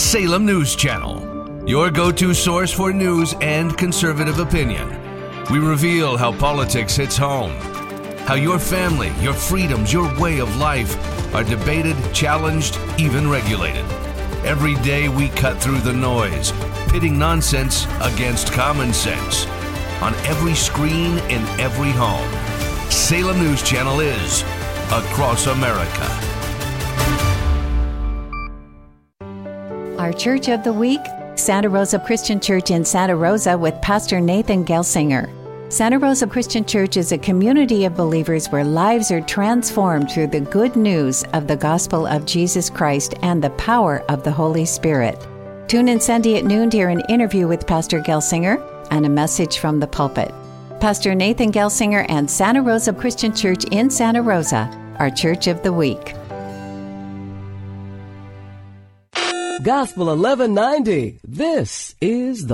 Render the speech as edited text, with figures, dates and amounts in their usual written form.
Salem News Channel, your go-to source for news and conservative opinion. We reveal how politics hits home, how your family, your freedoms, your way of life are debated, challenged, even regulated. Every day we cut through the noise, pitting nonsense against common sense. On every screen, in every home, Salem News Channel is across America. Our Church of the Week, Santa Rosa Christian Church in Santa Rosa with Pastor Nathan Gelsinger. Santa Rosa Christian Church is a community of believers where lives are transformed through the good news of the gospel of Jesus Christ and the power of the Holy Spirit. Tune in Sunday at noon to hear an interview with Pastor Gelsinger and a message from the pulpit. Pastor Nathan Gelsinger and Santa Rosa Christian Church in Santa Rosa, our Church of the Week. Gospel 1190. This is the